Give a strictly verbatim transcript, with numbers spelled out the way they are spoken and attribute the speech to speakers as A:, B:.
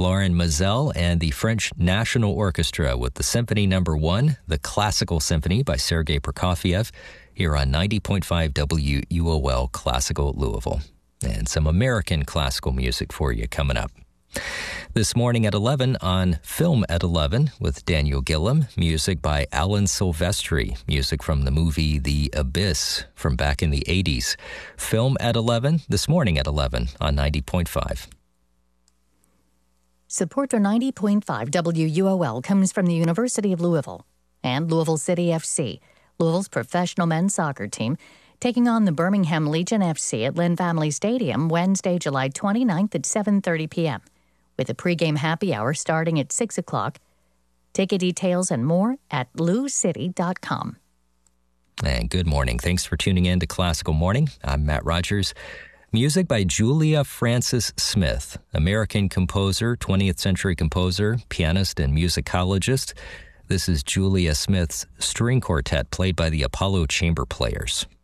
A: Lauren Mazel and the French National Orchestra with the Symphony Number One, the Classical Symphony by Sergei Prokofiev, here on ninety point five W U O L Classical Louisville. And some American classical music for you coming up. This morning at eleven on Film at eleven with Daniel Gillam, music by Alan Silvestri, music from the movie The Abyss from back in the eighties. Film at eleven, this morning at eleven on ninety point five.
B: Support for ninety point five W U O L comes from the University of Louisville and Louisville City F C, Louisville's professional men's soccer team, taking on the Birmingham Legion F C at Lynn Family Stadium Wednesday, July twenty-ninth at seven thirty p.m. with a pregame happy hour starting at six o'clock. Ticket details and more at lou city dot com.
A: And good morning. Thanks for tuning in to Classical Morning. I'm Matt Rogers. Music by Julia Francis Smith, American composer, twentieth century composer, pianist, and musicologist. This is Julia Smith's string quartet played by the Apollo Chamber Players.